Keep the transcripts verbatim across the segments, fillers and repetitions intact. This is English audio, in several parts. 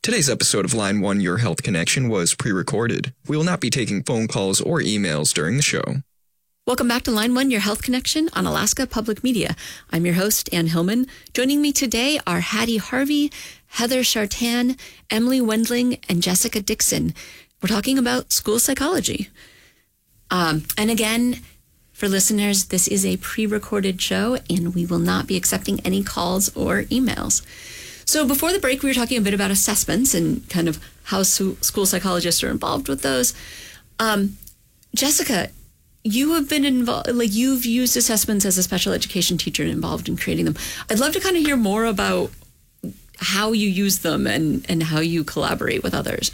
Today's episode of Line one Your Health Connection was pre-recorded. We will not be taking phone calls or emails during the show. Welcome back to Line one Your Health Connection on Alaska Public Media. I'm your host, Ann Hillman. Joining me today are Hattie Harvey, Heather Chartan, Emily Wendling, and Jessica Dixon. We're talking about school psychology. Um, and again, for listeners, this is a pre-recorded show, and we will not be accepting any calls or emails. So before the break, we were talking a bit about assessments and kind of how su- school psychologists are involved with those. Um, Jessica, you have been involved, like you've used assessments as a special education teacher and involved in creating them. I'd love to kind of hear more about how you use them and, and how you collaborate with others.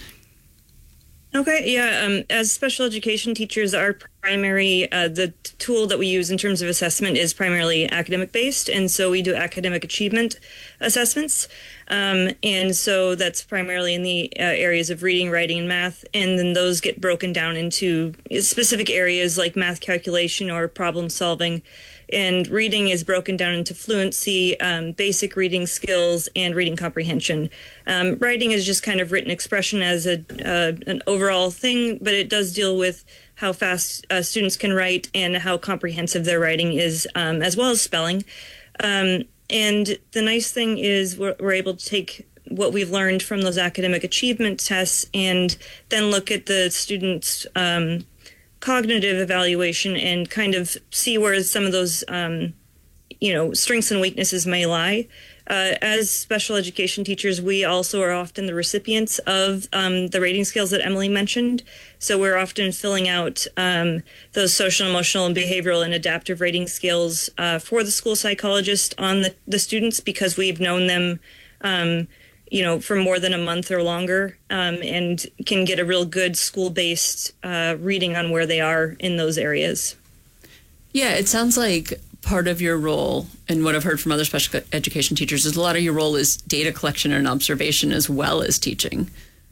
Okay, yeah, um, as special education teachers, our primary, uh, the t- tool that we use in terms of assessment is primarily academic-based, and so we do academic achievement assessments, um, and so that's primarily in the uh, areas of reading, writing, and math, and then those get broken down into specific areas like math calculation or problem solving. And reading is broken down into fluency, um, basic reading skills, and reading comprehension. Um, writing is just kind of written expression as a uh, an overall thing, but it does deal with how fast uh, students can write and how comprehensive their writing is, um, as well as spelling. Um, and the nice thing is we're, we're able to take what we've learned from those academic achievement tests and then look at the students' um, cognitive evaluation and kind of see where some of those, um, you know, strengths and weaknesses may lie. Uh, as special education teachers, we also are often the recipients of um, the rating scales that Emily mentioned. So we're often filling out um, those social, emotional, and behavioral and adaptive rating scales uh, for the school psychologist on the, the students because we've known them um, you know, for more than a month or longer, um, and can get a real good school-based uh, reading on where they are in those areas. Yeah, it sounds like part of your role, and what I've heard from other special education teachers, is a lot of your role is data collection and observation as well as teaching.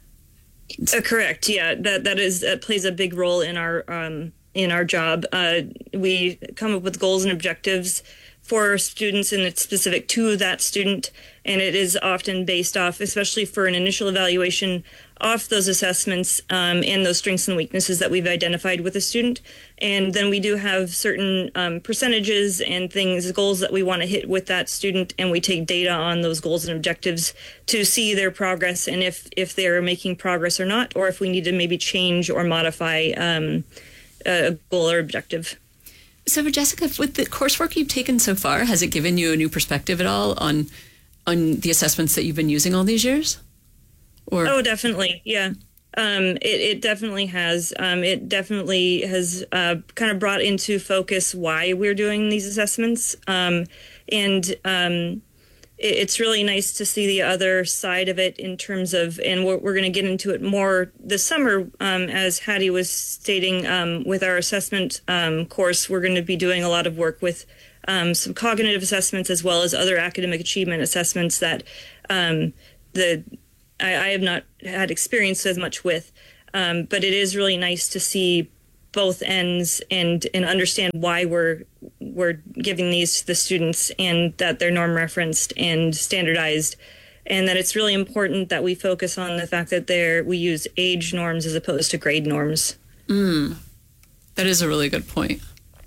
Uh, correct. Yeah, that that is that plays a big role in our um, in our job. Uh, we come up with goals and objectives for students, and it's specific to that student, and it is often based off, especially for an initial evaluation, off those assessments um, and those strengths and weaknesses that we've identified with a student. And then we do have certain um, percentages and things, goals that we want to hit with that student, and we take data on those goals and objectives to see their progress and if, if they're making progress or not, or if we need to maybe change or modify um, a goal or objective. So for Jessica, with the coursework you've taken so far, has it given you a new perspective at all on on the assessments that you've been using all these years? Or Oh, definitely. Yeah. Um, it, it definitely has. Um, it definitely has uh, kind of brought into focus why we're doing these assessments. Um, and um, it, it's really nice to see the other side of it in terms of, and we're, we're going to get into it more this summer, um, as Hattie was stating, um, with our assessment um, course, we're going to be doing a lot of work with um, some cognitive assessments as well as other academic achievement assessments that um, the I, I have not had experience as much with, um, but it is really nice to see both ends and and understand why we're we're giving these to the students and that they're norm referenced and standardized, and that it's really important that we focus on the fact that they're we use age norms as opposed to grade norms. Mm, that is a really good point.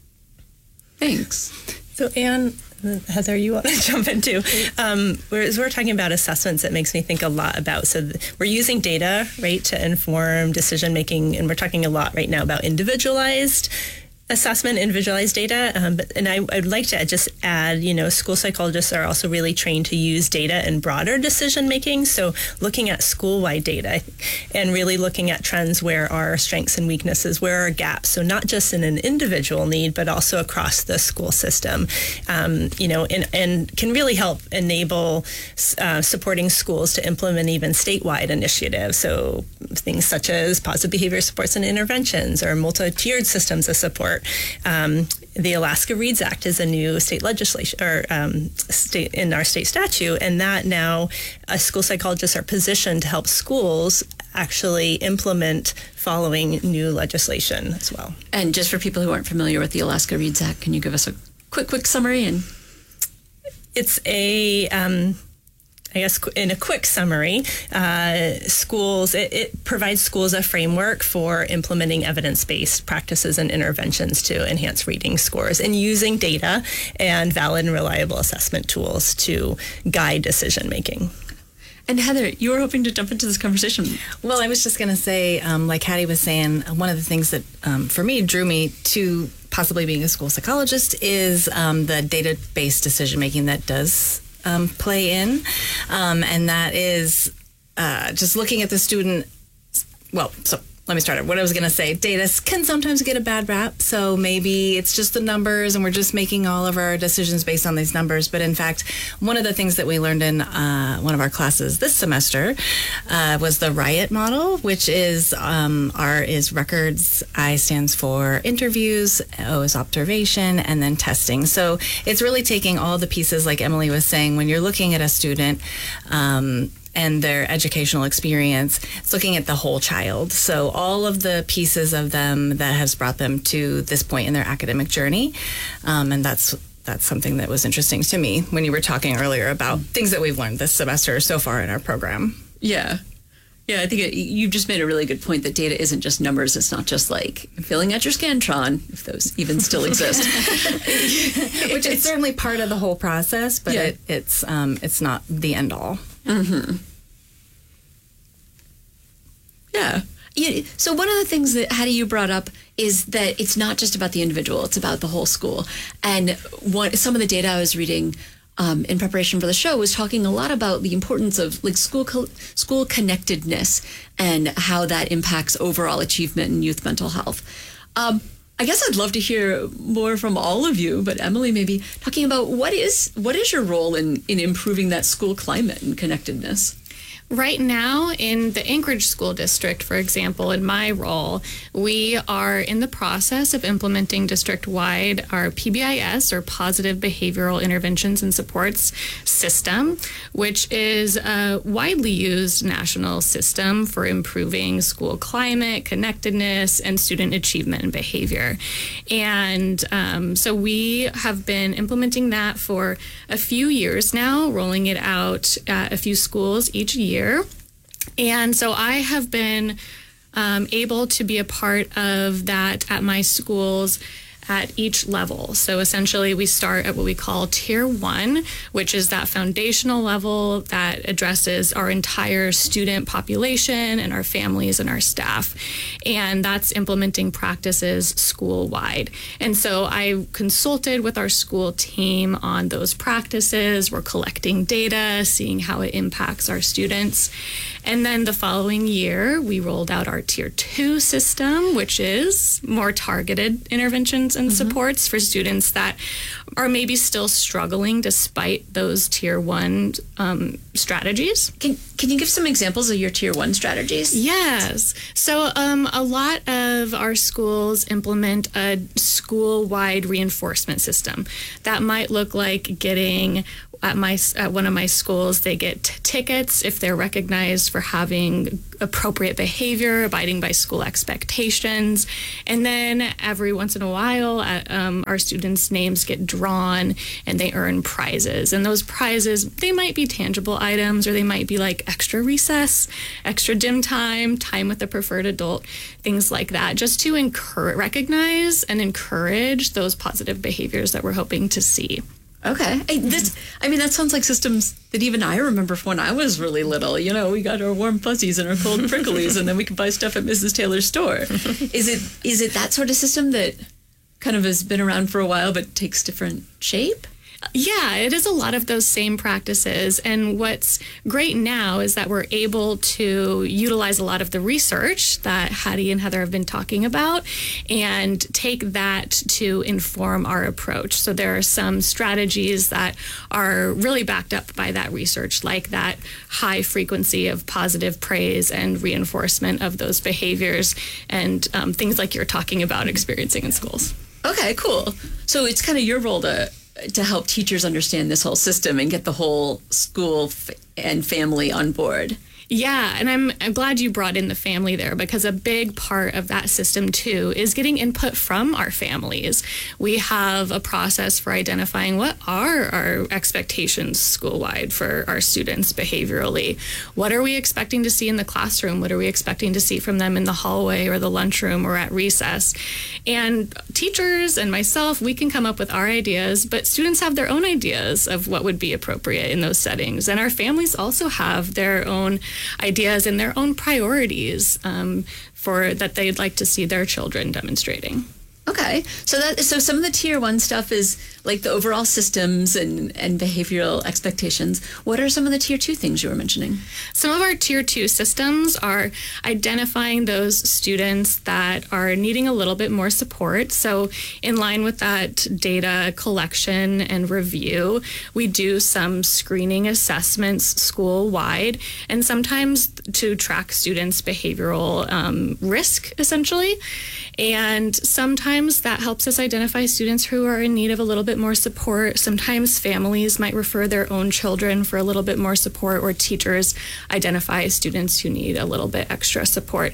Thanks. So Anne, Heather, you want to jump into? Um, as we're talking about assessments, it makes me think a lot about, so th- we're using data, right, to inform decision making, and we're talking a lot right now about individualized assessment, individualized data. Um, but, and I, I'd like to just add, you know, school psychologists are also really trained to use data in broader decision making. So looking at school-wide data and really looking at trends, where are strengths and weaknesses, where are gaps. So not just in an individual need, but also across the school system, um, you know, and, and can really help enable uh, supporting schools to implement even statewide initiatives. So things such as positive behavior supports and interventions, or multi-tiered systems of support. Um, the Alaska Reads Act is a new state legislation, or um, state in our state statute, and that now uh, school psychologists are positioned to help schools actually implement following new legislation as well. And just for people who aren't familiar with the Alaska Reads Act, can you give us a quick, quick summary? And it's a um, I guess in a quick summary, uh, schools, it, it provides schools a framework for implementing evidence-based practices and interventions to enhance reading scores and using data and valid and reliable assessment tools to guide decision-making. And Heather, you were hoping to jump into this conversation. Well, I was just going to say, um, like Hattie was saying, one of the things that um, for me drew me to possibly being a school psychologist is um, the data-based decision-making that does Um, play in, um, and that is uh, just looking at the student. Well, so let me start. What I was going to say, data can sometimes get a bad rap. So maybe it's just the numbers, and we're just making all of our decisions based on these numbers. But in fact, one of the things that we learned in uh, one of our classes this semester uh, was the RIOT model, which is um, R is records, I stands for interviews, O is observation, and then testing. So it's really taking all the pieces, like Emily was saying, when you're looking at a student. Um, and their educational experience, it's looking at the whole child. So all of the pieces of them that has brought them to this point in their academic journey. Um, and that's that's something that was interesting to me when you were talking earlier about things that we've learned this semester so far in our program. Yeah. Yeah, I think it, you just made a really good point that data isn't just numbers. It's not just like filling out your Scantron, if those even still exist. Which is certainly part of the whole process, but yeah. it, it's um, it's not the end all. Mm-hmm. Yeah. yeah. So one of the things that, Hattie, you brought up is that it's not just about the individual, it's about the whole school. And one, some of the data I was reading um, in preparation for the show was talking a lot about the importance of like school co- school connectedness and how that impacts overall achievement and youth mental health. Um, I guess I'd love to hear more from all of you, but Emily, maybe talking about what is what is your role in, in improving that school climate and connectedness? Right now, in the Anchorage School District, for example, in my role, we are in the process of implementing district-wide our P B I S, or Positive Behavioral Interventions and Supports system, which is a widely used national system for improving school climate, connectedness, and student achievement and behavior. And um, so we have been implementing that for a few years now, rolling it out at a few schools each year. And so I have been um, able to be a part of that at my schools at each level. So essentially we start at what we call tier one, which is that foundational level that addresses our entire student population and our families and our staff. And that's implementing practices school-wide. And so I consulted with our school team on those practices. We're collecting data, seeing how it impacts our students. And then the following year, we rolled out our tier two system, which is more targeted interventions and mm-hmm. supports for students that are maybe still struggling despite those tier one um, strategies. Can can you give some examples of your tier one strategies? Yes. So um, a lot of our schools implement a school-wide reinforcement system. That might look like getting At my at one of my schools, they get t- tickets if they're recognized for having appropriate behavior, abiding by school expectations. And then every once in a while, uh, um, our students' names get drawn and they earn prizes. And those prizes, they might be tangible items, or they might be like extra recess, extra gym time, time with a preferred adult, things like that, just to encourage, recognize and encourage those positive behaviors that we're hoping to see. Okay. Hey, this, I mean, that sounds like systems that even I remember from when I was really little. You know, we got our warm fuzzies and our cold pricklies, and then we could buy stuff at Missus Taylor's store. Is it is it that sort of system that kind of has been around for a while but takes different shape? Yeah, it is a lot of those same practices. And what's great now is that we're able to utilize a lot of the research that Hattie and Heather have been talking about and take that to inform our approach. So there are some strategies that are really backed up by that research, like that high frequency of positive praise and reinforcement of those behaviors and um, things like you're talking about experiencing in schools. Okay, cool. So it's kind of your role to to help teachers understand this whole system and get the whole school f- and family on board. Yeah, and I'm, I'm glad you brought in the family there, because a big part of that system too is getting input from our families. We have a process for identifying what are our expectations school-wide for our students behaviorally. What are we expecting to see in the classroom? What are we expecting to see from them in the hallway or the lunchroom or at recess? And teachers and myself, we can come up with our ideas, but students have their own ideas of what would be appropriate in those settings. And our families also have their own ideas and their own priorities um, for that they'd like to see their children demonstrating. Okay, so that so some of the tier one stuff is like the overall systems and, and behavioral expectations. What are some of the tier two things you were mentioning? Some of our tier two systems are identifying those students that are needing a little bit more support. So in line with that data collection and review, we do some screening assessments school-wide, and sometimes to track students' behavioral um, risk, essentially. And sometimes that helps us identify students who are in need of a little bit more support. Sometimes families might refer their own children for a little bit more support, or teachers identify students who need a little bit extra support.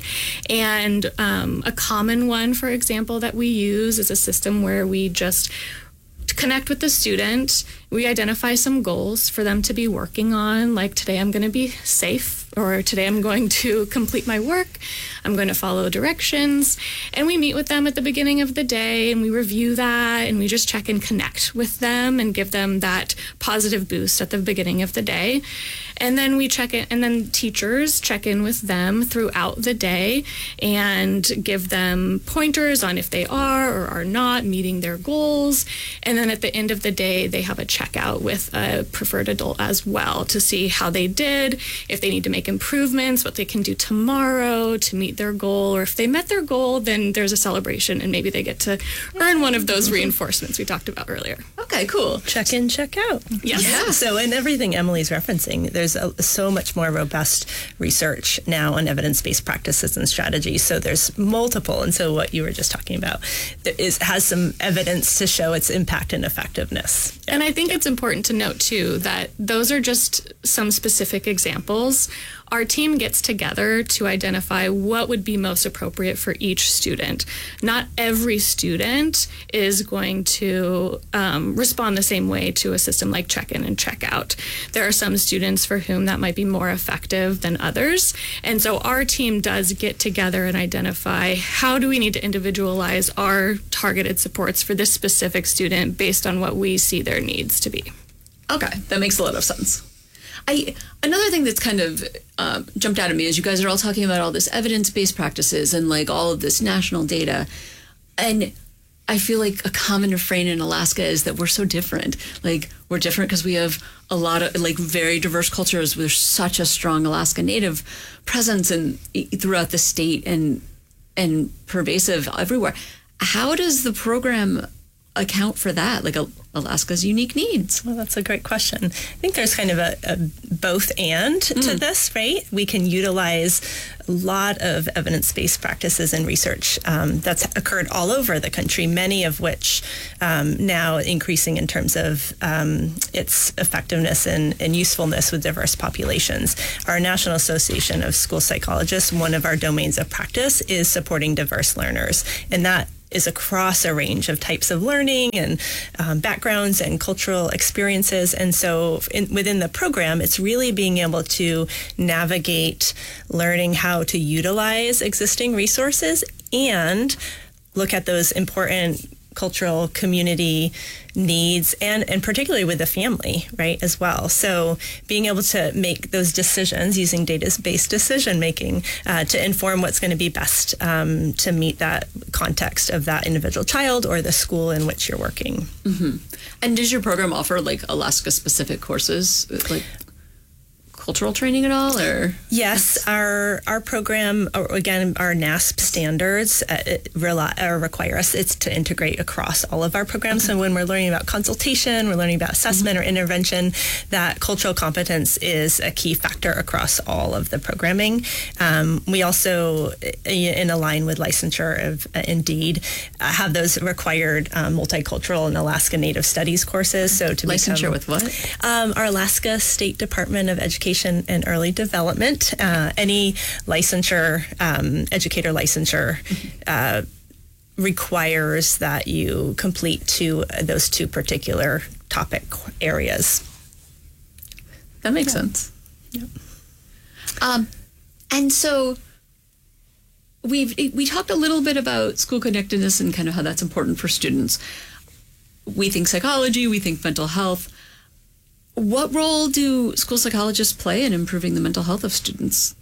And um, a common one, for example, that we use is a system where we just connect with the student. We identify some goals for them to be working on, like today I'm going to be safe, or today I'm going to complete my work, I'm going to follow directions. And we meet with them at the beginning of the day and we review that, and we just check and connect with them and give them that positive boost at the beginning of the day. And then we check it, and then teachers check in with them throughout the day and give them pointers on if they are or are not meeting their goals. And then at the end of the day, they have a checkout with a preferred adult as well to see how they did, if they need to make improvements, what they can do tomorrow to meet their goal, or if they met their goal, then there's a celebration and maybe they get to earn one of those reinforcements we talked about earlier. Okay, cool. Check in, check out. Yes. Yeah. So in everything Emily's referencing, there's a, so much more robust research now on evidence-based practices and strategies. So there's multiple. And so what you were just talking about is has some evidence to show its impact and effectiveness. And I think it's important to note, too, that those are just some specific examples. Our team gets together to identify what would be most appropriate for each student. Not every student is going to um, respond the same way to a system like check-in and check-out. There are some students for whom that might be more effective than others. And so our team does get together and identify how do we need to individualize our targeted supports for this specific student based on what we see their needs to be. Okay, that makes a lot of sense. I another thing that's kind of uh, jumped out at me is you guys are all talking about all this evidence-based practices and like all of this national data, and I feel like a common refrain in Alaska is that we're so different. Like we're different because we have a lot of like very diverse cultures. There's such a strong Alaska Native presence and throughout the state and and pervasive everywhere. How does the program account for that, like a, Alaska's unique needs? Well, that's a great question. I think there's kind of a, a both and mm. to this, right? We can utilize a lot of evidence-based practices and research um, that's occurred all over the country, many of which um, now increasing in terms of um, its effectiveness and, and usefulness with diverse populations. Our National Association of School Psychologists, one of our domains of practice is supporting diverse learners, and that is across a range of types of learning and um, backgrounds and cultural experiences. And so in, within the program, it's really being able to navigate learning how to utilize existing resources and look at those important cultural community needs and, and particularly with the family, right, as well. So being able to make those decisions using data-based decision making uh, to inform what's going to be best um, to meet that context of that individual child or the school in which you're working. Mm-hmm. And does your program offer like Alaska-specific courses, like cultural training at all, or? Yes, our our program, again, our N A S P standards uh, it rely, uh, require us it's to integrate across all of our programs. Okay. So when we're learning about consultation, we're learning about assessment mm-hmm. or intervention, that cultural competence is a key factor across all of the programming. Um, we also, in a line with licensure of uh, Indeed, uh, have those required um, multicultural and Alaska Native Studies courses. So to licensure become, with what? Um, our Alaska State Department of Education education and early development. Uh, any licensure, um, educator licensure, uh, requires that you complete two those two particular topic areas. That makes Yeah. sense. Yep. Um, and so we've we talked a little bit about school connectedness and kind of how that's important for students. We think psychology, we think mental health. What role do school psychologists play in improving the mental health of students?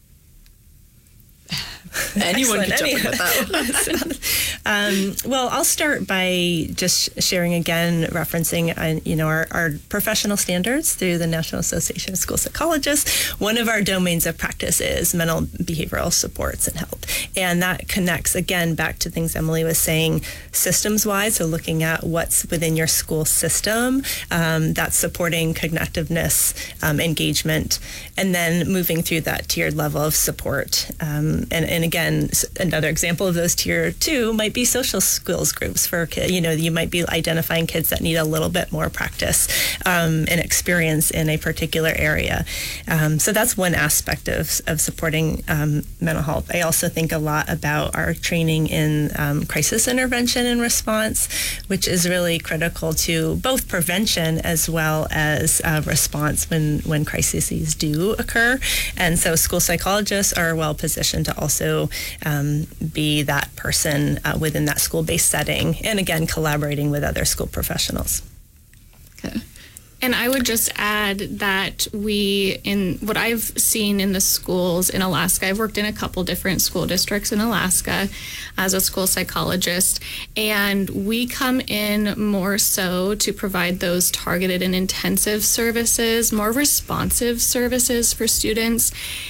Anyone can jump in with that. um, well, I'll start by just sharing again, referencing uh, you know our, our professional standards through the National Association of School Psychologists. One of our domains of practice is mental behavioral supports and health, and that connects again back to things Emily was saying, systems-wise. So looking at what's within your school system um, that's supporting cognitiveness, um, engagement, and then moving through that tiered level of support. Um, and, and again, another example of those tier two might be social skills groups for kids. You know, you might be identifying kids that need a little bit more practice um, and experience in a particular area. Um, so that's one aspect of, of supporting um, mental health. I also think a lot about our training in um, crisis intervention and response, which is really critical to both prevention as well as uh, response when, when crises do occur. And so school psychologists are well positioned to also um, be that person uh, within that school-based setting, and again, collaborating with other school professionals. Okay. And I would just add that we, in what I've seen in the schools in Alaska, I've worked in a couple different school districts in Alaska as a school psychologist, and we come in more so to provide those targeted and intensive services, more responsive services for students,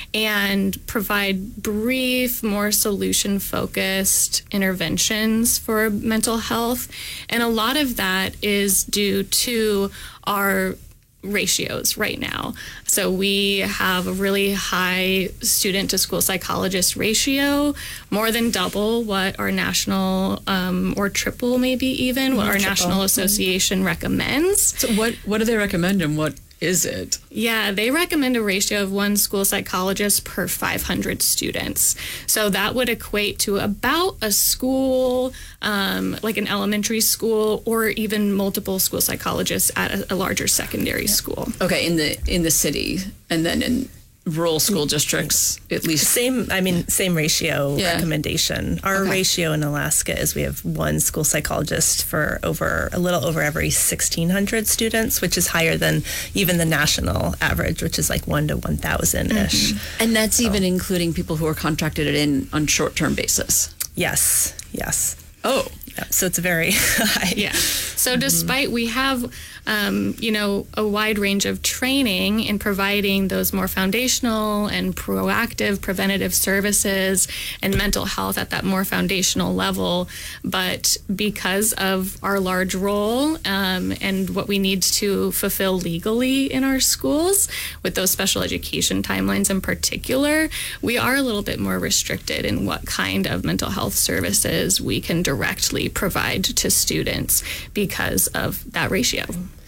and provide brief, more solution-focused interventions for mental health. And a lot of that is due to our ratios right now. So we have a really high student to school psychologist ratio, more than double what our national um, or triple maybe even what our triple. National Association recommends. So what what do they recommend and what is it? Yeah, they recommend a ratio of one school psychologist per five hundred students. So that would equate to about a school, um, like an elementary school, or even multiple school psychologists at a, a larger secondary school. Okay, in the in the city, and then in rural school districts, at least. Same, I mean, same ratio Yeah. recommendation. Our Okay. ratio in Alaska is we have one school psychologist for over a little over every sixteen hundred students, which is higher than even the national average, which is like one to one thousand ish. And that's even including people who are contracted in on short-term basis. Yes, yes. Oh. Yeah, so it's very high. Yeah. So despite we have, um, you know, a wide range of training in providing those more foundational and proactive preventative services and mental health at that more foundational level, but because of our large role um, and what we need to fulfill legally in our schools with those special education timelines in particular, we are a little bit more restricted in what kind of mental health services we can directly provide to students because of that ratio.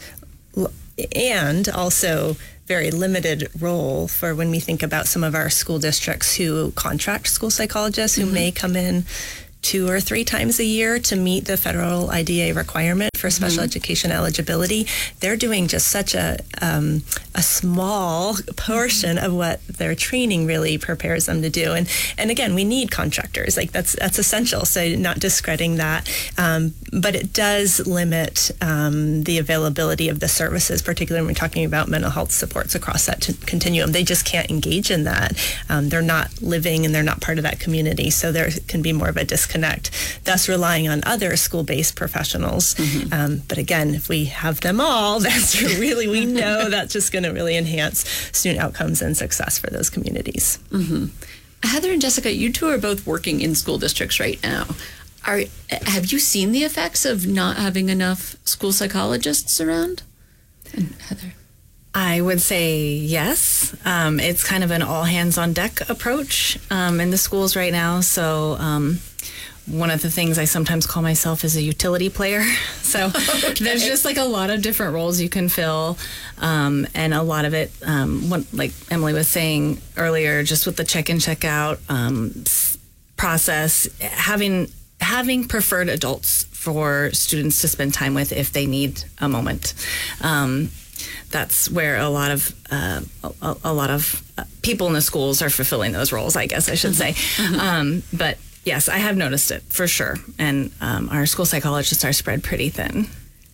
And also very limited role for when we think about some of our school districts who contract school psychologists who mm-hmm. may come in two or three times a year to meet the federal I D A requirement for special mm-hmm. education eligibility. They're doing just such a um, a small portion mm-hmm. of what their training really prepares them to do. And and again, we need contractors. Like that's that's essential. So not discrediting that, um, but it does limit um, the availability of the services, particularly when we're talking about mental health supports across that t- continuum. They just can't engage in that. Um, they're not living and they're not part of that community. So there can be more of a disconnect. Connect, thus relying on other school-based professionals. Mm-hmm. Um, but again, if we have them all, that's really, we know that's just going to really enhance student outcomes and success for those communities. Mm-hmm. Heather and Jessica, you two are both working in school districts right now. Are have you seen the effects of not having enough school psychologists around? And Heather? I would say yes. Um, it's kind of an all hands on deck approach um, in the schools right now. So um, one of the things I sometimes call myself is a utility player. So okay. There's just like a lot of different roles you can fill. Um, and a lot of it, um, what, like Emily was saying earlier, just with the check-in, check-out um, process, having having preferred adults for students to spend time with if they need a moment. Um, that's where a lot of uh, a, a lot of people in the schools are fulfilling those roles, I guess I should say. Um, but yes, I have noticed it for sure. And um, our school psychologists are spread pretty thin.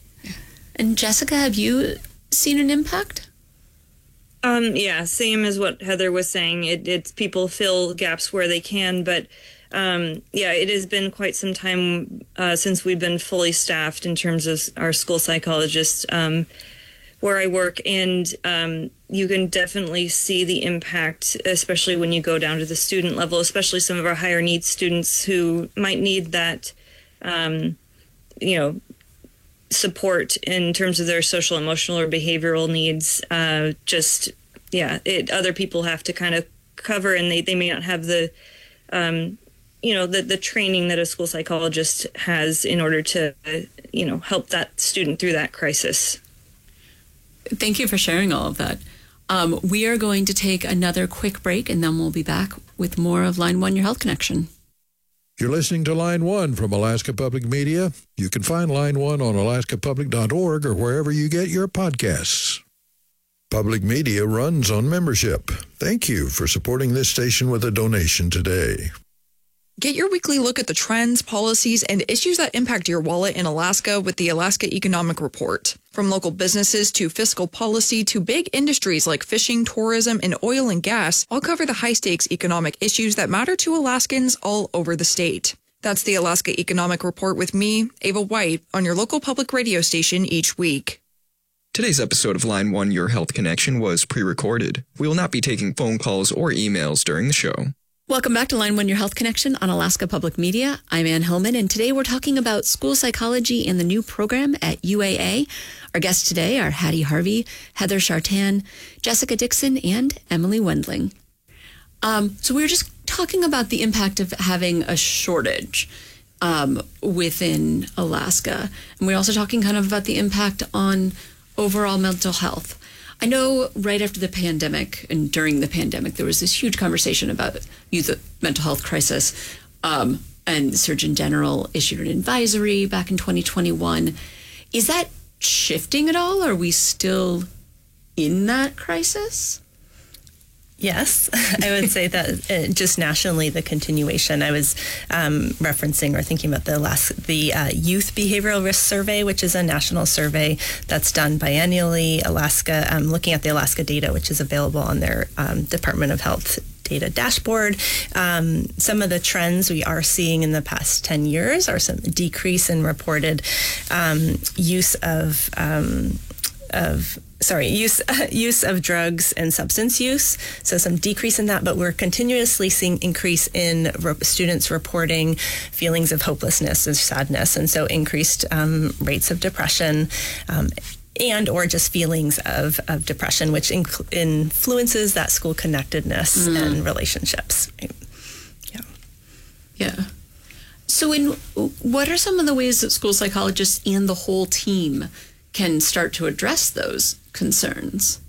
And Jessica, have you seen an impact? Um, yeah, same as what Heather was saying. It, it's people fill gaps where they can, but um, yeah, it has been quite some time uh, since we've been fully staffed in terms of our school psychologists um, where I work, and um, you can definitely see the impact, especially when you go down to the student level, especially some of our higher needs students who might need that, um, you know, support in terms of their social, emotional, or behavioral needs. Uh, just, yeah, it, other people have to kind of cover, and they, they may not have the, um, you know, the, the training that a school psychologist has in order to, uh, you know, help that student through that crisis. Thank you for sharing all of that. Um, we are going to take another quick break, and then we'll be back with more of Line One, Your Health Connection. You're listening to Line One from Alaska Public Media. You can find Line One on alaska public dot org or wherever you get your podcasts. Public Media runs on membership. Thank you for supporting this station with a donation today. Get your weekly look at the trends, policies, and issues that impact your wallet in Alaska with the Alaska Economic Report. From local businesses to fiscal policy to big industries like fishing, tourism, and oil and gas, I'll cover the high-stakes economic issues that matter to Alaskans all over the state. That's the Alaska Economic Report with me, Ava White, on your local public radio station each week. Today's episode of Line One, Your Health Connection was pre-recorded. We will not be taking phone calls or emails during the show. Welcome back to Line One, Your Health Connection on Alaska Public Media. I'm Ann Hillman, and today we're talking about school psychology and the new program at U A A. Our guests today are Hattie Harvey, Heather Chartan, Jessica Dixon, and Emily Wendling. Um, so we were just talking about the impact of having a shortage um, within Alaska. And we're also talking kind of about the impact on overall mental health. I know right after the pandemic and during the pandemic, there was this huge conversation about youth mental health crisis. Um, and the Surgeon General issued an advisory back in twenty twenty-one. Is that shifting at all? Are we still in that crisis? Yes, I would say that uh, just nationally, the continuation. I was um, referencing or thinking about the last the uh, Youth Behavioral Risk Survey, which is a national survey that's done biennially. Alaska, um, looking at the Alaska data, which is available on their um, Department of Health data dashboard. Um, some of the trends we are seeing in the past ten years are some decrease in reported um, use of um, of sorry, use uh, use of drugs and substance use. So some decrease in that, but we're continuously seeing increase in re- students reporting feelings of hopelessness and sadness, and so increased um, rates of depression. Um, and or just feelings of, of depression, which inc- influences that school connectedness mm. and relationships. Yeah. Yeah. So in what are some of the ways that school psychologists and the whole team can start to address those concerns?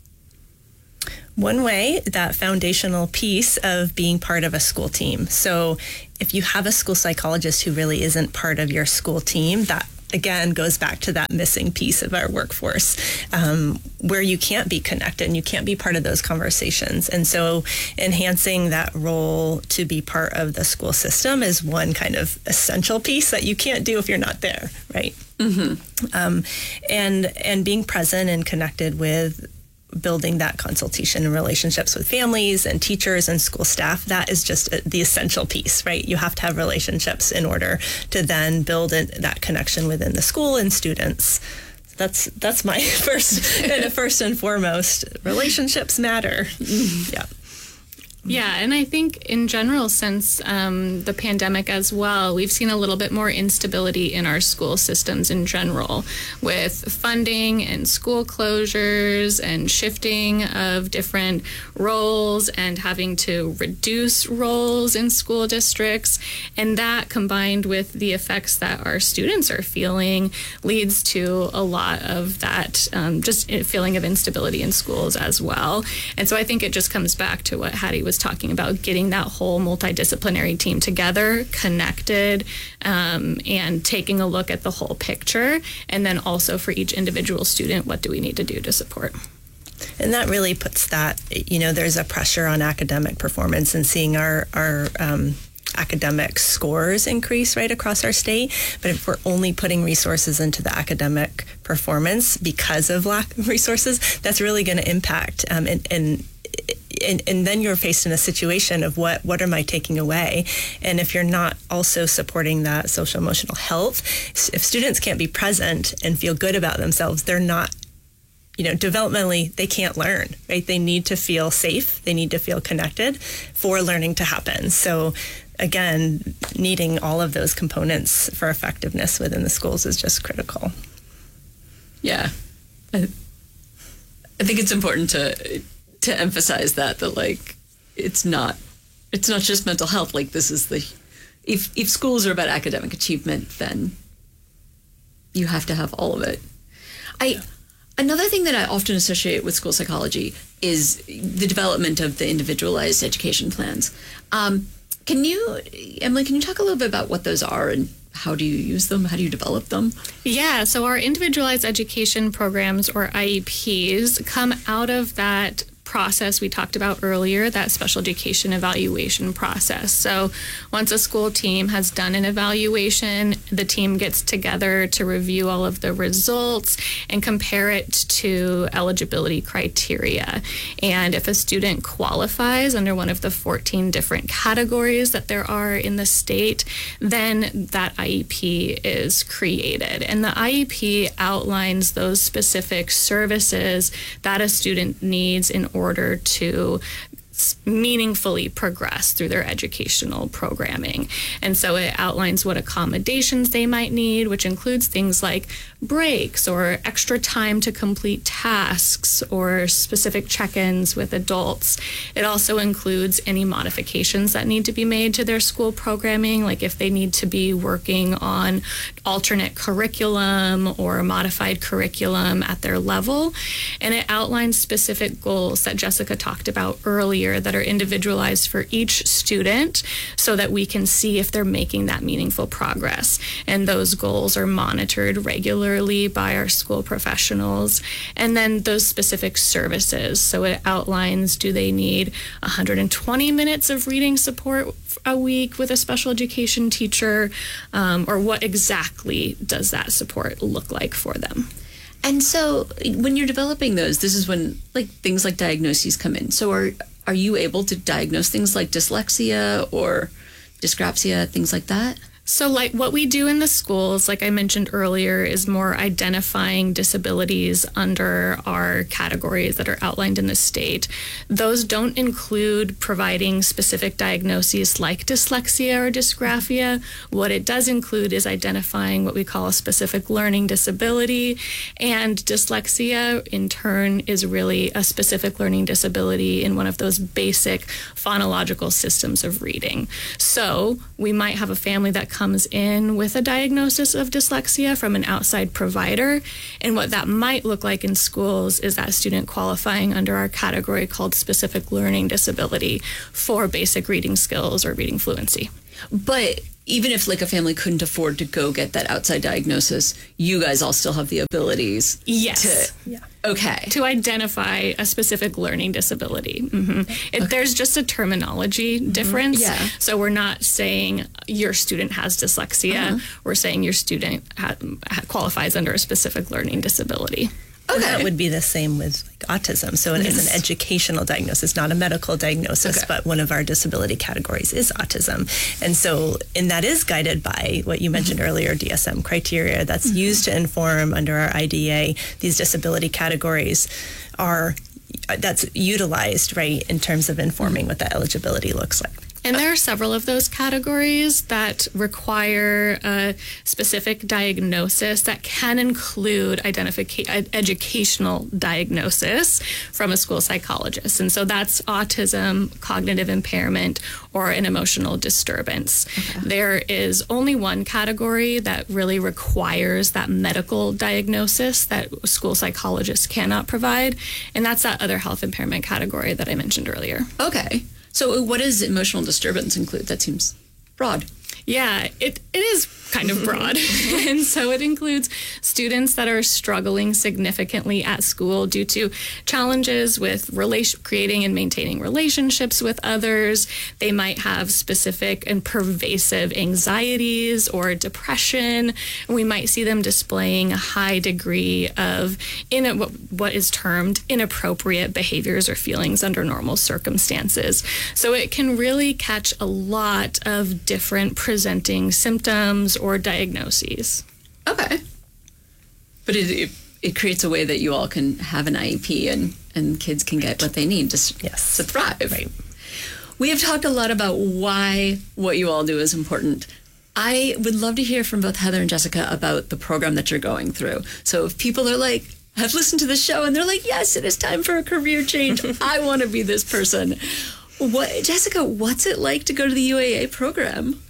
One way, that foundational piece of being part of a school team. So if you have a school psychologist who really isn't part of your school team, that again goes back to that missing piece of our workforce, um, where you can't be connected and you can't be part of those conversations. And so enhancing that role to be part of the school system is one kind of essential piece that you can't do if you're not there, right? Mm-hmm. Um, and and being present and connected with building that consultation and relationships with families and teachers and school staff, that is just a, the essential piece, right? You have to have relationships in order to then build in, that connection within the school and students. That's that's my first and first and foremost. Relationships matter. Yeah. Yeah, and I think in general, since um, the pandemic as well, we've seen a little bit more instability in our school systems in general, with funding and school closures and shifting of different roles and having to reduce roles in school districts. And that, combined with the effects that our students are feeling, leads to a lot of that um, just feeling of instability in schools as well. And so I think it just comes back to what Hattie was talking about, getting that whole multidisciplinary team together, connected, um, and taking a look at the whole picture. And then also for each individual student, what do we need to do to support? And that really puts that, you know, there's a pressure on academic performance and seeing our, our um, academic scores increase right across our state. But if we're only putting resources into the academic performance because of lack of resources, that's really going to impact um, and, and And, and then you're faced in a situation of what, what am I taking away? And if you're not also supporting that social emotional health, if students can't be present and feel good about themselves, they're not, you know, developmentally, they can't learn, right? They need to feel safe. They need to feel connected for learning to happen. So again, needing all of those components for effectiveness within the schools is just critical. Yeah. I, I think it's important to... to emphasize that, that like, it's not, it's not just mental health. Like this is the, if, if schools are about academic achievement, then you have to have all of it. I, another thing that I often associate with school psychology is the development of the individualized education plans. Um, can you, Emily, can you talk a little bit about what those are and how do you use them? How do you develop them? Yeah, so our individualized education programs, or I E Ps, come out of that process we talked about earlier, that special education evaluation process. So once a school team has done an evaluation, the team gets together to review all of the results and compare it to eligibility criteria. And if a student qualifies under one of the fourteen different categories that there are in the state, then that I E P is created. And the I E P outlines those specific services that a student needs in order order to meaningfully progress through their educational programming. And so it outlines what accommodations they might need, which includes things like breaks or extra time to complete tasks or specific check-ins with adults. It also includes any modifications that need to be made to their school programming, like if they need to be working on alternate curriculum or modified curriculum at their level. And it outlines specific goals that Jessica talked about earlier that are individualized for each student so that we can see if they're making that meaningful progress. And those goals are monitored regularly by our school professionals. And then those specific services. So it outlines, do they need one hundred twenty minutes of reading support a week with a special education teacher? Um, or what exactly does that support look like for them? And so when you're developing those, this is when like things like diagnoses come in. So are are you able to diagnose things like dyslexia or dyspraxia, things like that? So like what we do in the schools, like I mentioned earlier, is more identifying disabilities under our categories that are outlined in the state. Those don't include providing specific diagnoses like dyslexia or dysgraphia. What it does include is identifying what we call a specific learning disability. And dyslexia, in turn, is really a specific learning disability in one of those basic phonological systems of reading. So we might have a family that comes in with a diagnosis of dyslexia from an outside provider. And what that might look like in schools is that student qualifying under our category called specific learning disability for basic reading skills or reading fluency. But even if like a family couldn't afford to go get that outside diagnosis, you guys all still have the abilities yes. to... Yeah. Okay. To identify a specific learning disability. Mm-hmm. It, okay. There's just a terminology mm-hmm. difference. Yeah. So we're not saying your student has dyslexia. Uh-huh. We're saying your student ha- qualifies under a specific learning disability. Okay. And that would be the same with like autism. So it yes. is an educational diagnosis, not a medical diagnosis, okay. but one of our disability categories is autism. And so, and that is guided by what you mentioned mm-hmm. earlier, D S M criteria that's mm-hmm. used to inform under our I D A. These disability categories are that's utilized, right, in terms of informing what that eligibility looks like. And there are several of those categories that require a specific diagnosis that can include identifica- educational diagnosis from a school psychologist. And so that's autism, cognitive impairment, or an emotional disturbance. Okay. There is only one category that really requires that medical diagnosis that school psychologists cannot provide, and that's that other health impairment category that I mentioned earlier. Okay. So what does emotional disturbance include? That seems broad. Yeah, it, it is kind of broad. And so it includes students that are struggling significantly at school due to challenges with relation, creating and maintaining relationships with others. They might have specific and pervasive anxieties or depression. And we might see them displaying a high degree of in a, what, what is termed inappropriate behaviors or feelings under normal circumstances. So it can really catch a lot of different presenting symptoms or diagnoses. Okay. But it, it it creates a way that you all can have an I E P and, and kids can get what they need to, yes. to thrive. Right. We have talked a lot about why what you all do is important. I would love to hear from both Heather and Jessica about the program that you're going through. So if people are like, have listened to the show and they're like, yes, it is time for a career change. I want to be this person. What, Jessica, what's it like to go to the U A A program?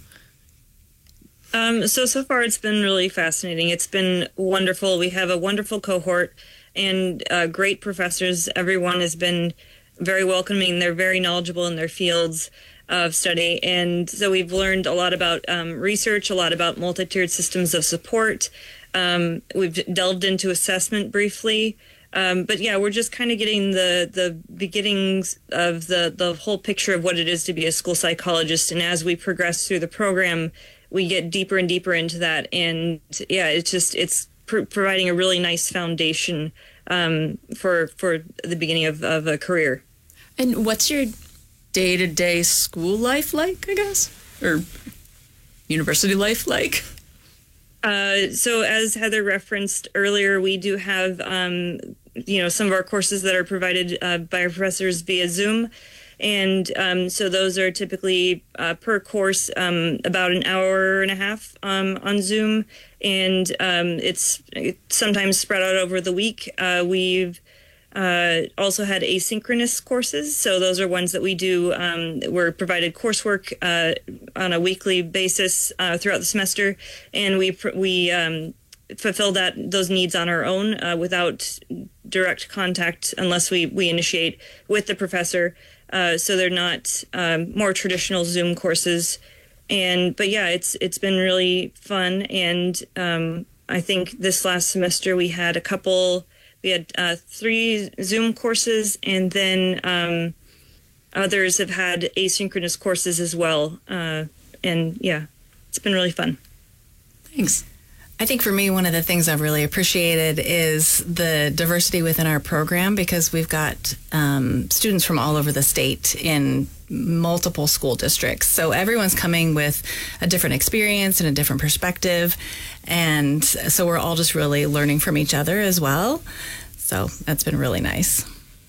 Um, so, so far it's been really fascinating. It's been wonderful. We have a wonderful cohort and uh, great professors. Everyone has been very welcoming. They're very knowledgeable in their fields of study. And so we've learned a lot about um, research, a lot about multi-tiered systems of support. Um, we've delved into assessment briefly. Um, but yeah, we're just kind of getting the, the beginnings of the, the whole picture of what it is to be a school psychologist. And as we progress through the program, we get deeper and deeper into that. And yeah, it's just, it's pr- providing a really nice foundation um, for for the beginning of, of a career. And what's your day-to-day school life like, I guess? Or university life like? Uh, so as Heather referenced earlier, we do have, um, you know, some of our courses that are provided uh, by our professors via Zoom. And um, so those are typically uh, per course um, about an hour and a half um, on Zoom. And um, it's, it's sometimes spread out over the week. Uh, we've uh, also had asynchronous courses. So those are ones that we do. Um, we're provided coursework uh, on a weekly basis uh, throughout the semester. And we, we um, fulfill that those needs on our own uh, without direct contact unless we, we initiate with the professor. Uh, so they're not um, more traditional Zoom courses, and but yeah, it's it's been really fun. And um, I think this last semester we had a couple, we had uh, three Zoom courses, and then um, others have had asynchronous courses as well. Uh, and yeah, it's been really fun. Thanks. I think for me, one of the things I've really appreciated is the diversity within our program, because we've got um, students from all over the state in multiple school districts. So everyone's coming with a different experience and a different perspective. And so we're all just really learning from each other as well. So that's been really nice.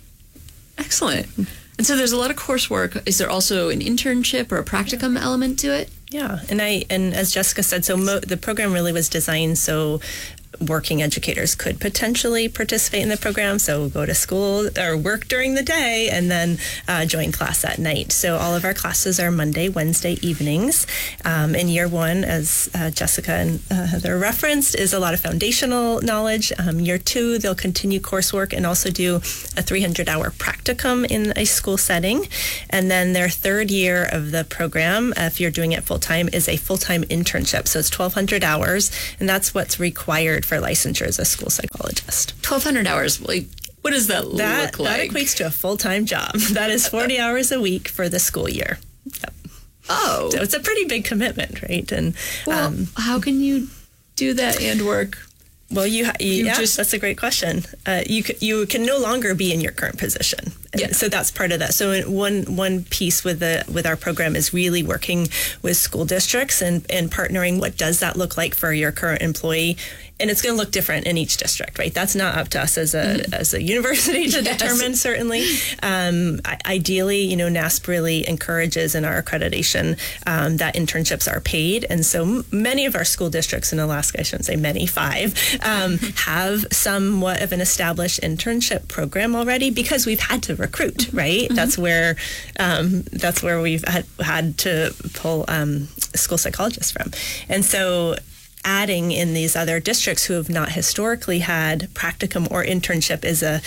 Excellent. And so there's a lot of coursework. Is there also an internship or a practicum element to it? Yeah, and I and as Jessica said, so mo- the program really was designed so working educators could potentially participate in the program. So go to school or work during the day and then uh, join class at night. So all of our classes are Monday, Wednesday evenings. Um, in year one, as uh, Jessica and uh, Heather referenced, is a lot of foundational knowledge. Um, year two, they'll continue coursework and also do a three hundred hour practicum in a school setting. And then their third year of the program, uh, if you're doing it full time, is a full-time internship. So it's twelve hundred hours, and that's what's required for licensure as a school psychologist. twelve hundred hours, like, what does that, that look like? That equates to a full-time job. That is forty hours a week for the school year. Yep. Oh. So it's a pretty big commitment, right? And well, um, how can you do that and work? Well, you, you, you yeah, just, that's a great question. Uh, you can, you can no longer be in your current position. Yeah. So that's part of that. So one one piece with the with our program is really working with school districts and, and partnering. What does that look like for your current employee? and it's going to look different in each district, right? That's not up to us as a mm-hmm. as a university to yes. determine, certainly. Um, ideally, you know, NASP really encourages in our accreditation um, that internships are paid. And so m- many of our school districts in Alaska, I shouldn't say many, five, um, have somewhat of an established internship program already because we've had to recruit, right? Mm-hmm. That's where um, that's where we've had, had to pull um, school psychologists from. And so adding in these other districts who have not historically had practicum or internship is a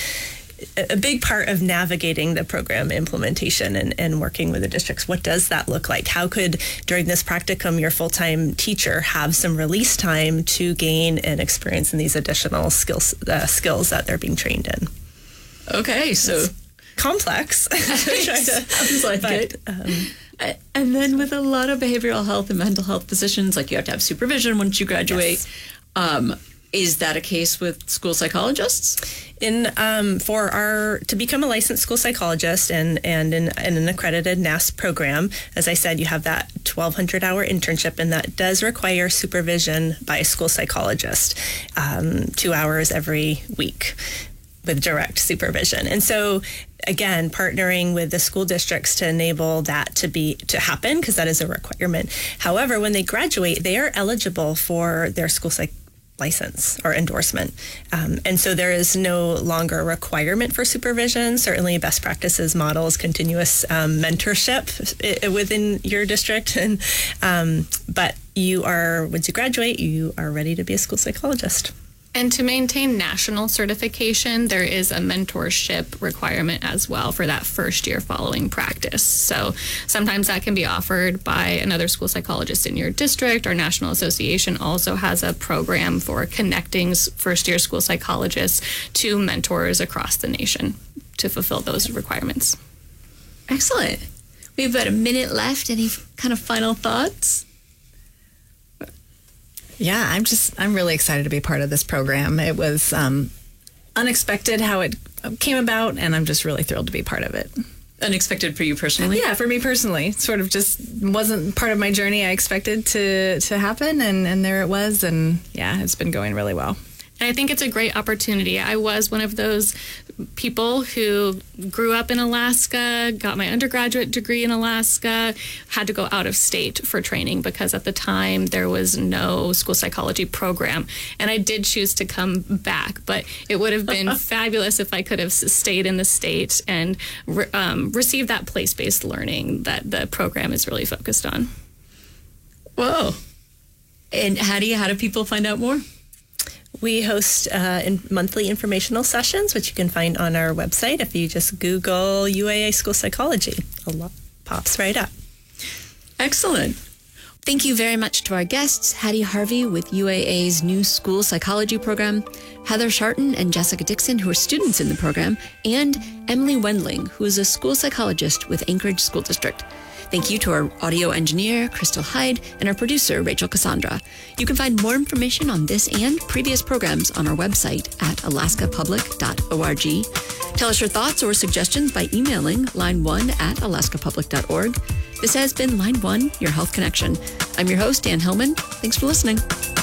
a big part of navigating the program implementation and, and working with the districts. What does that look like? How could, during this practicum, your full-time teacher have some release time to gain and experience in these additional skills uh, skills that they're being trained in? Okay, so it's complex. Sounds like but, it. Um, and then with a lot of behavioral health and mental health positions, like you have to have supervision once you graduate. Yes. Um, is that a case with school psychologists? In um, for our to become a licensed school psychologist and and in, in an accredited NASP program, as I said, you have that twelve hundred hour internship, and that does require supervision by a school psychologist, um, two hours every week, with direct supervision. And so, again, partnering with the school districts to enable that to be to happen, because that is a requirement. However, when they graduate, they are eligible for their school psych license or endorsement. Um, and so there is no longer a requirement for supervision. Certainly best practices models, continuous um, mentorship I- within your district. And um, but you are, once you graduate, you are ready to be a school psychologist. And to maintain national certification, there is a mentorship requirement as well for that first year following practice. So sometimes that can be offered by another school psychologist in your district. Our National Association also has a program for connecting first year school psychologists to mentors across the nation to fulfill those requirements. Excellent. We have about a minute left. Any kind of final thoughts? Yeah, I'm just, I'm really excited to be part of this program. It was um, unexpected how it came about, and I'm just really thrilled to be part of it. Unexpected for you personally? Yeah, for me personally. Sort of just wasn't part of my journey I expected to, to happen, and, and there it was, and yeah, it's been going really well. And I think it's a great opportunity. I was one of those people who grew up in Alaska, got my undergraduate degree in Alaska, had to go out of state for training because at the time there was no school psychology program. And I did choose to come back, but it would have been fabulous if I could have stayed in the state and re- um, received that place-based learning that the program is really focused on. Whoa. And how do you, how do people find out more? We host uh, in monthly informational sessions, which you can find on our website. If you just Google U A A School Psychology, a lot pops right up. Excellent. Thank you very much to our guests, Hattie Harvey with U A A's new school psychology program, Heather Sharton and Jessica Dixon, who are students in the program, and Emily Wendling, who is a school psychologist with Anchorage School District. Thank you to our audio engineer, Crystal Hyde, and our producer, Rachel Cassandra. You can find more information on this and previous programs on our website at alaska public dot org. Tell us your thoughts or suggestions by emailing line one at alaska public dot org. This has been Line one, Your Health Connection. I'm your host, Ann Hillman. Thanks for listening.